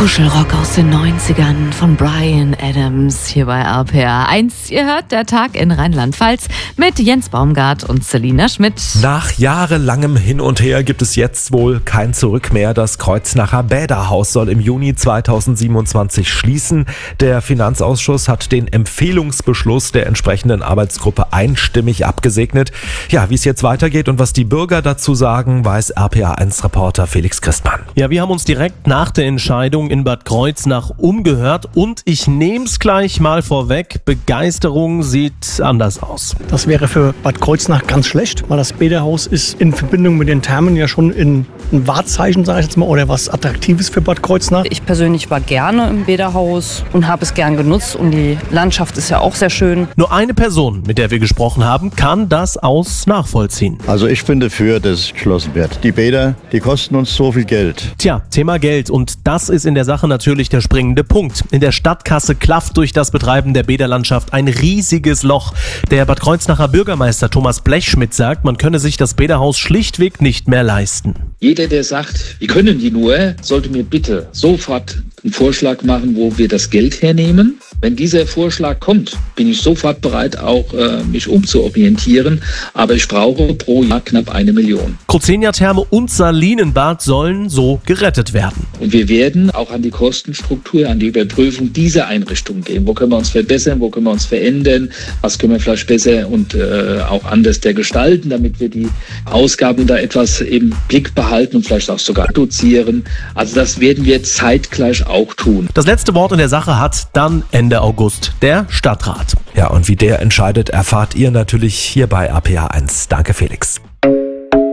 Kuschelrock aus den 90ern von Bryan Adams hier bei RPR 1. Ihr hört der Tag in Rheinland-Pfalz mit Jens Baumgart und Selina Schmidt. Nach jahrelangem Hin und Her gibt es jetzt wohl kein Zurück mehr. Das Kreuznacher Bäderhaus soll im Juni 2027 schließen. Der Finanzausschuss hat den Empfehlungsbeschluss der entsprechenden Arbeitsgruppe einstimmig abgesegnet. Ja, wie es jetzt weitergeht und was die Bürger dazu sagen, weiß RPR1-Reporter Felix Christmann. Ja, wir haben uns direkt nach der Entscheidung in Bad Kreuznach umgehört und ich nehme es gleich mal vorweg, Begeisterung sieht anders aus. Das wäre für Bad Kreuznach ganz schlecht, weil das Bäderhaus ist in Verbindung mit den Thermen ja schon ein Wahrzeichen, sage ich jetzt mal, oder was Attraktives für Bad Kreuznach. Ich persönlich war gerne im Bäderhaus und habe es gern genutzt und die Landschaft ist ja auch sehr schön. Nur eine Person, mit der wir gesprochen haben, kann das Aus nachvollziehen. Also ich bin dafür, dass es geschlossen wird. Die Bäder, die kosten uns so viel Geld. Tja, Thema Geld, und das ist in der Sache natürlich der springende Punkt. In der Stadtkasse klafft durch das Betreiben der Bäderlandschaft ein riesiges Loch. Der Bad Kreuznacher Bürgermeister Thomas Blechschmidt sagt, man könne sich das Bäderhaus schlichtweg nicht mehr leisten. Jeder, der sagt, wie können die nur, sollte mir bitte sofort einen Vorschlag machen, wo wir das Geld hernehmen. Wenn dieser Vorschlag kommt, bin ich sofort bereit, auch mich umzuorientieren. Aber ich brauche pro Jahr knapp 1 Million. Crozenia-Therme und Salinenbad sollen so gerettet werden. Und wir werden auch an die Kostenstruktur, an die Überprüfung dieser Einrichtungen gehen. Wo können wir uns verbessern, wo können wir uns verändern, was können wir vielleicht besser und auch anders gestalten, damit wir die Ausgaben da etwas im Blick behalten und vielleicht auch sogar reduzieren. Also das werden wir zeitgleich auch tun. Das letzte Wort in der Sache hat dann Ende August der Stadtrat. Ja, und wie der entscheidet, erfahrt ihr natürlich hier bei RPR1. Danke, Felix.